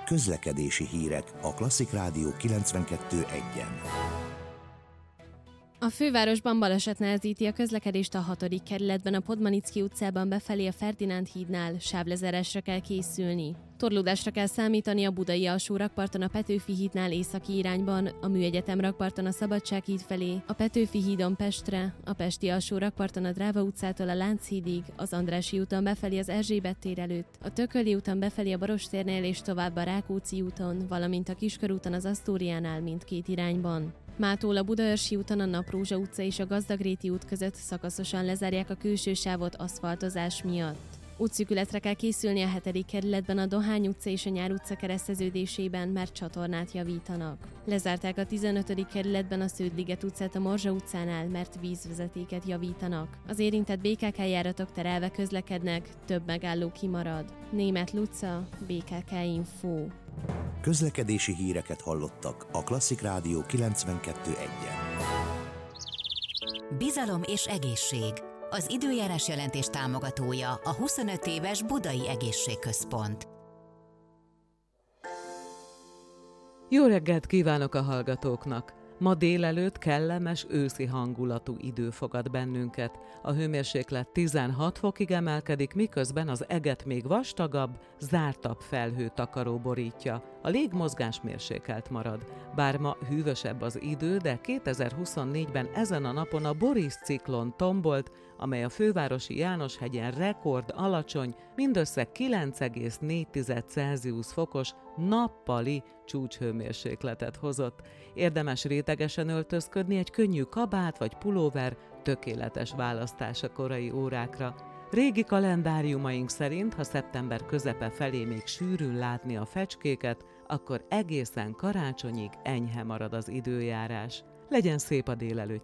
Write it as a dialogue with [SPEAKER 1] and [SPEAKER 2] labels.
[SPEAKER 1] Közlekedési hírek a Klasszik Rádió 92.1-en.
[SPEAKER 2] A fővárosban baleset nehezíti a közlekedést a 6. kerületben, a Podmanicki utcában befelé a Ferdinánd hídnál. Sávlezárásra kell készülni. Torlódásra kell számítani a Budai alsó rakparton a Petőfi hídnál északi irányban, a Műegyetem rakparton a Szabadság híd felé, a Petőfi hídon Pestre, a Pesti alsó rakparton a Dráva utcától a Lánchídig, az Andrássy úton befelé az Erzsébet tér előtt, a Tököli úton befelé a Barostérnél és tovább a Rákóczi úton, valamint a Kiskörúton az Asztóriánál mindkét irányban. Mától a Budaörsi úton a Naprózsa utca és a Gazdagréti út között szakaszosan lezárják a külső sávot aszfaltozás miatt. Útszűkületre kell készülni a 7. kerületben a Dohány utca és a Nyár utca kereszteződésében, mert csatornát javítanak. Lezárták a 15. kerületben a Sződ-liget utcát a Morzsa utcánál, mert vízvezetéket javítanak. Az érintett BKK járatok terelve közlekednek, több megálló kimarad. Németh Luca, BKK Info.
[SPEAKER 1] Közlekedési híreket hallottak a Klasszik Rádió 92.1-en.
[SPEAKER 3] Bizalom és egészség. Az időjárás jelentés támogatója a 25 éves Budai Egészségközpont.
[SPEAKER 4] Jó reggelt kívánok a hallgatóknak! Ma délelőtt kellemes őszi hangulatú idő fogad bennünket. A hőmérséklet 16 fokig emelkedik, miközben az eget még vastagabb, zártabb felhőtakaró borítja. A légmozgás mérsékelt marad. Bár ma hűvösebb az idő, de 2024-ben ezen a napon a Boris ciklon tombolt, amely a fővárosi Jánoshegyen rekord alacsony, mindössze 9,4 Celsius fokos nappali csúcshőmérsékletet hozott. Érdemes rétegesen öltözködni, egy könnyű kabát vagy pulóver tökéletes választás a korai órákra. Régi kalendáriumaink szerint, ha szeptember közepe felé még sűrűn látni a fecskéket, akkor egészen karácsonyig enyhe marad az időjárás. Legyen szép a délelőtt.